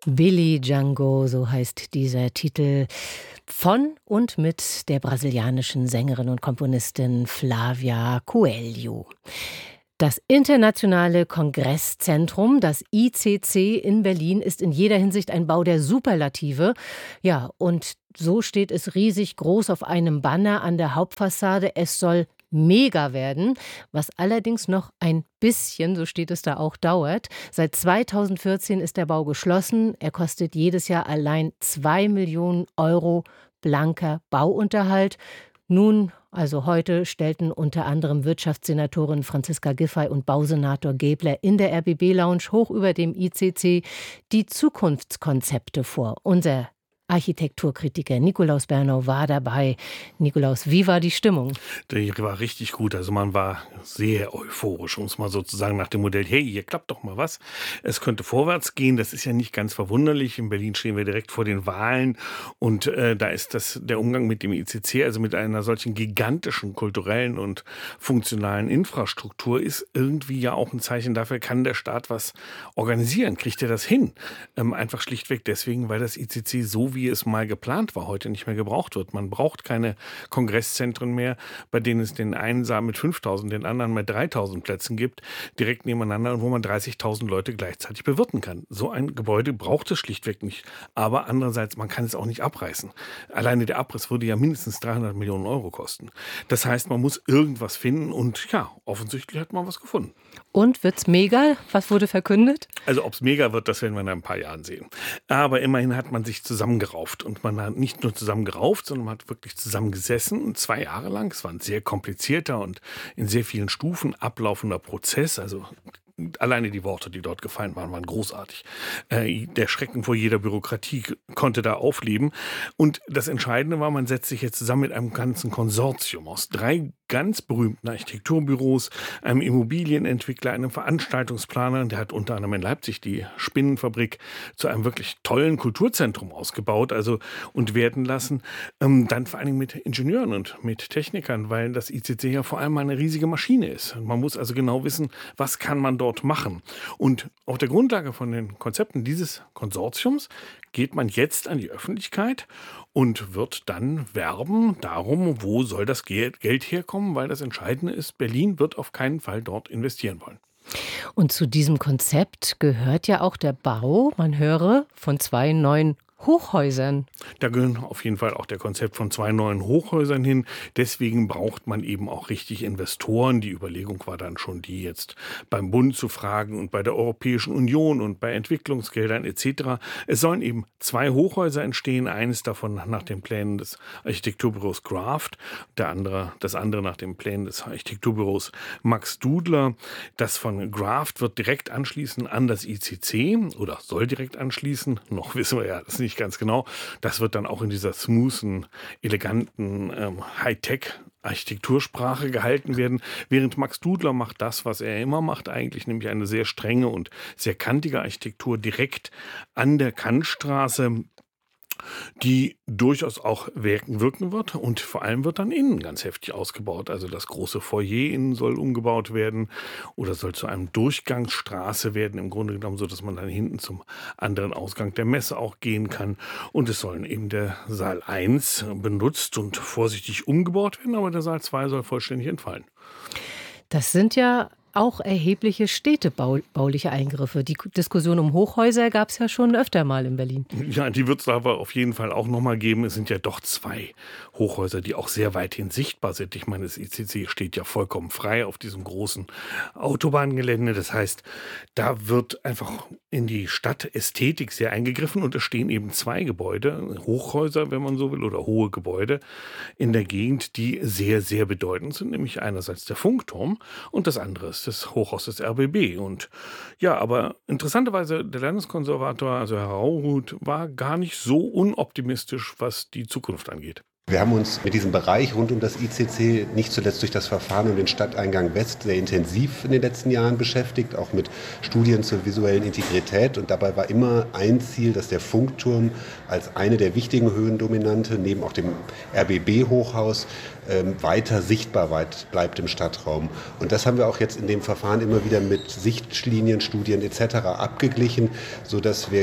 Billy Django, so heißt dieser Titel, von und mit der brasilianischen Sängerin und Komponistin Flávia Coelho. Das Internationale Kongresszentrum, das ICC in Berlin, ist in jeder Hinsicht ein Bau der Superlative. Ja, und so steht es riesig groß auf einem Banner an der Hauptfassade. Es soll mega werden, was allerdings noch ein bisschen, so steht es da auch, dauert. Seit 2014 ist der Bau geschlossen. Er kostet jedes Jahr allein 2 Millionen Euro blanker Bauunterhalt. Nun, also heute, stellten unter anderem Wirtschaftssenatorin Franziska Giffey und Bausenator Gäbler in der RBB-Lounge hoch über dem ICC die Zukunftskonzepte vor. Unser Architekturkritiker Nikolaus Bernau war dabei. Nikolaus, wie war die Stimmung? Die war richtig gut. Also man war sehr euphorisch, um es mal sozusagen nach dem Modell, hey, hier klappt doch mal was. Es könnte vorwärts gehen. Das ist ja nicht ganz verwunderlich. In Berlin stehen wir direkt vor den Wahlen. Und da ist der Umgang mit dem ICC, also mit einer solchen gigantischen kulturellen und funktionalen Infrastruktur, ist irgendwie ja auch ein Zeichen dafür, kann der Staat was organisieren? Kriegt er das hin? Einfach schlichtweg deswegen, weil das ICC so wie es mal geplant war, heute nicht mehr gebraucht wird. Man braucht keine Kongresszentren mehr, bei denen es den einen Saal mit 5.000, den anderen mit 3.000 Plätzen gibt, direkt nebeneinander, wo man 30.000 Leute gleichzeitig bewirten kann. So ein Gebäude braucht es schlichtweg nicht. Aber andererseits, man kann es auch nicht abreißen. Alleine der Abriss würde ja mindestens 300 Millionen Euro kosten. Das heißt, man muss irgendwas finden und ja, offensichtlich hat man was gefunden. Und wird's mega? Was wurde verkündet? Also ob es mega wird, das werden wir in ein paar Jahren sehen. Aber immerhin hat man sich zusammengerauft. Und man hat nicht nur zusammengerauft, sondern man hat wirklich zusammengesessen, 2 Jahre lang. Es war ein sehr komplizierter und in sehr vielen Stufen ablaufender Prozess. Also alleine die Worte, die dort gefallen waren, waren großartig. Der Schrecken vor jeder Bürokratie konnte da aufleben. Und das Entscheidende war, man setzt sich jetzt zusammen mit einem ganzen Konsortium aus 3 ganz berühmten Architekturbüros, einem Immobilienentwickler, einem Veranstaltungsplaner, der hat unter anderem in Leipzig die Spinnenfabrik zu einem wirklich tollen Kulturzentrum ausgebaut, also und werden lassen. Dann vor allen Dingen mit Ingenieuren und mit Technikern, weil das ICC ja vor allem eine riesige Maschine ist. Man muss also genau wissen, was kann man dort machen. Und auf der Grundlage von den Konzepten dieses Konsortiums geht man jetzt an die Öffentlichkeit und wird dann werben darum, wo soll das Geld herkommen, weil das Entscheidende ist, Berlin wird auf keinen Fall dort investieren wollen. Und zu diesem Konzept gehört ja auch der Bau, man höre, von 2 neuen Hochhäusern. Da gehören auf jeden Fall auch der Konzept von 2 neuen Hochhäusern hin. Deswegen braucht man eben auch richtig Investoren. Die Überlegung war dann schon die, jetzt beim Bund zu fragen und bei der Europäischen Union und bei Entwicklungsgeldern etc. Es sollen eben 2 Hochhäuser entstehen. Eines davon nach den Plänen des Architekturbüros Graft, das andere nach den Plänen des Architekturbüros Max Dudler. Das von Graft wird direkt anschließen an das ICC oder soll direkt anschließen. Noch wissen wir ja das nicht ganz genau. Das wird dann auch in dieser smoothen, eleganten Hightech-Architektursprache gehalten werden, während Max Dudler macht das, was er immer macht eigentlich, nämlich eine sehr strenge und sehr kantige Architektur direkt an der Kantstraße, die durchaus auch wirken wird und vor allem wird dann innen ganz heftig ausgebaut. Also das große Foyer innen soll umgebaut werden oder soll zu einem Durchgangsstraße werden, im Grunde genommen, so dass man dann hinten zum anderen Ausgang der Messe auch gehen kann. Und es soll eben der Saal 1 benutzt und vorsichtig umgebaut werden, aber der Saal 2 soll vollständig entfallen. Das sind ja auch erhebliche städtebauliche Eingriffe. Die Diskussion um Hochhäuser gab es ja schon öfter mal in Berlin. Ja, die wird es aber auf jeden Fall auch nochmal geben. Es sind ja doch 2 Hochhäuser, die auch sehr weithin sichtbar sind. Ich meine, das ICC steht ja vollkommen frei auf diesem großen Autobahngelände. Das heißt, da wird einfach in die Stadtästhetik sehr eingegriffen und es stehen eben 2 Gebäude, Hochhäuser, wenn man so will, oder hohe Gebäude in der Gegend, die sehr, sehr bedeutend sind. Nämlich einerseits der Funkturm und das andere ist das Hochhaus des RBB. Und ja, aber interessanterweise, der Landeskonservator, also Herr Rauruth, war gar nicht so unoptimistisch, was die Zukunft angeht. Wir haben uns mit diesem Bereich rund um das ICC nicht zuletzt durch das Verfahren um den Stadteingang West sehr intensiv in den letzten Jahren beschäftigt, auch mit Studien zur visuellen Integrität. Und dabei war immer ein Ziel, dass der Funkturm als eine der wichtigen Höhendominante neben auch dem RBB-Hochhaus weiter sichtbar bleibt im Stadtraum. Und das haben wir auch jetzt in dem Verfahren immer wieder mit Sichtlinien, Studien etc. abgeglichen, sodass wir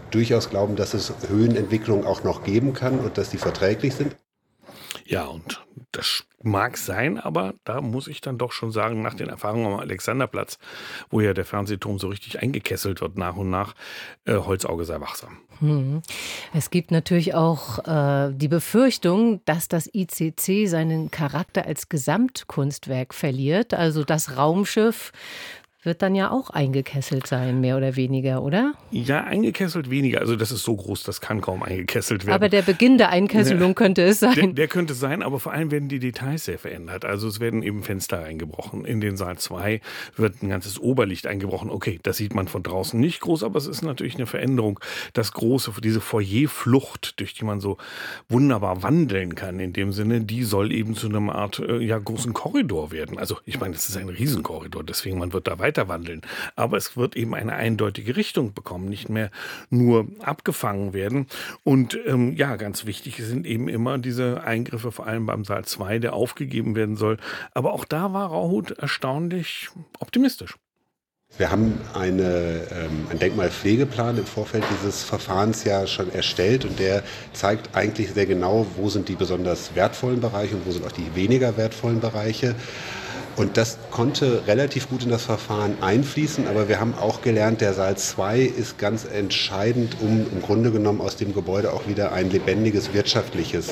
durchaus glauben, dass es Höhenentwicklungen auch noch geben kann und dass die verträglich sind. Ja, und das mag sein, aber da muss ich dann doch schon sagen, nach den Erfahrungen am Alexanderplatz, wo ja der Fernsehturm so richtig eingekesselt wird nach und nach, Holzauge sei wachsam. Es gibt natürlich auch die Befürchtung, dass das ICC seinen Charakter als Gesamtkunstwerk verliert. Also das Raumschiff wird dann ja auch eingekesselt sein, mehr oder weniger, oder? Ja, eingekesselt weniger. Also das ist so groß, das kann kaum eingekesselt werden. Aber der Beginn der Einkesselung könnte es sein. Der könnte es sein, aber vor allem werden die Details sehr verändert. Also es werden eben Fenster eingebrochen. In den Saal 2 wird ein ganzes Oberlicht eingebrochen. Okay, das sieht man von draußen nicht groß, aber es ist natürlich eine Veränderung. Das große, diese Foyerflucht, durch die man so wunderbar wandeln kann, in dem Sinne, die soll eben zu einer Art großen Korridor werden. Also ich meine, es ist ein Riesenkorridor, deswegen man wird da weiter wandeln. Aber es wird eben eine eindeutige Richtung bekommen, nicht mehr nur abgefangen werden. Und ganz wichtig sind eben immer diese Eingriffe, vor allem beim Saal 2, der aufgegeben werden soll. Aber auch da war Rauhut erstaunlich optimistisch. Wir haben einen Denkmalpflegeplan im Vorfeld dieses Verfahrens ja schon erstellt und der zeigt eigentlich sehr genau, wo sind die besonders wertvollen Bereiche und wo sind auch die weniger wertvollen Bereiche. Und das konnte relativ gut in das Verfahren einfließen, aber wir haben auch gelernt, der Saal 2 ist ganz entscheidend, um im Grunde genommen aus dem Gebäude auch wieder ein lebendiges wirtschaftliches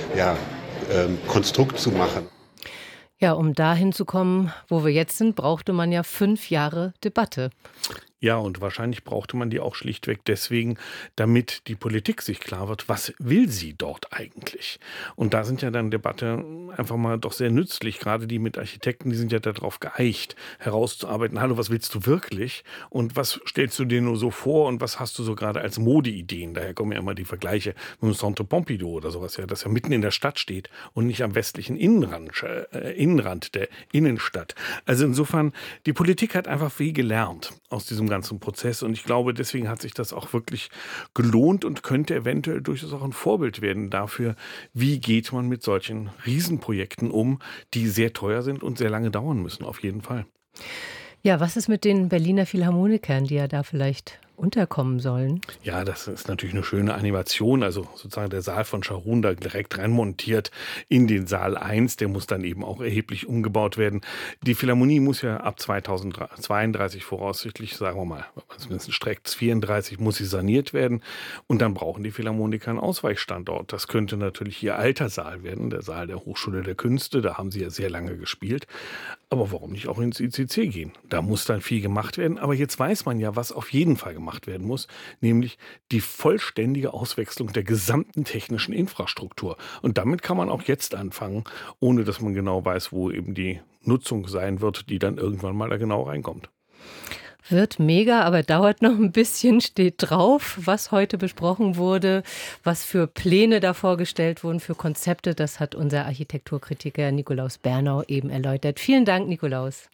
Konstrukt zu machen. Ja, um dahin zu kommen, wo wir jetzt sind, brauchte man ja 5 Jahre Debatte. Ja, und wahrscheinlich brauchte man die auch schlichtweg deswegen, damit die Politik sich klar wird, was will sie dort eigentlich? Und da sind ja dann Debatten einfach mal doch sehr nützlich, gerade die mit Architekten, die sind ja darauf geeicht, herauszuarbeiten, hallo, was willst du wirklich? Und was stellst du dir nur so vor und was hast du so gerade als Modeideen? Daher kommen ja immer die Vergleiche mit dem Centre Pompidou oder sowas, ja, das ja mitten in der Stadt steht und nicht am westlichen Innenrand der Innenstadt. Also insofern, die Politik hat einfach viel gelernt aus diesem ganzen Prozess und ich glaube, deswegen hat sich das auch wirklich gelohnt und könnte eventuell durchaus auch ein Vorbild werden dafür, wie geht man mit solchen Riesenprojekten um, die sehr teuer sind und sehr lange dauern müssen, auf jeden Fall. Ja, was ist mit den Berliner Philharmonikern, die ja da vielleicht unterkommen sollen? Ja, das ist natürlich eine schöne Animation, also sozusagen der Saal von Scharun da direkt reinmontiert in den Saal 1, der muss dann eben auch erheblich umgebaut werden. Die Philharmonie muss ja ab 2032 voraussichtlich, sagen wir mal, wenn man es mindestens streckt, 34 muss sie saniert werden und dann brauchen die Philharmoniker einen Ausweichstandort. Das könnte natürlich ihr alter Saal werden, der Saal der Hochschule der Künste, da haben sie ja sehr lange gespielt. Aber warum nicht auch ins ICC gehen? Da muss dann viel gemacht werden, aber jetzt weiß man ja, was auf jeden Fall gemacht werden muss, nämlich die vollständige Auswechslung der gesamten technischen Infrastruktur. Und damit kann man auch jetzt anfangen, ohne dass man genau weiß, wo eben die Nutzung sein wird, die dann irgendwann mal da genau reinkommt. Wird mega, aber dauert noch ein bisschen, steht drauf, was heute besprochen wurde, was für Pläne da vorgestellt wurden, für Konzepte. Das hat unser Architekturkritiker Nikolaus Bernau eben erläutert. Vielen Dank, Nikolaus.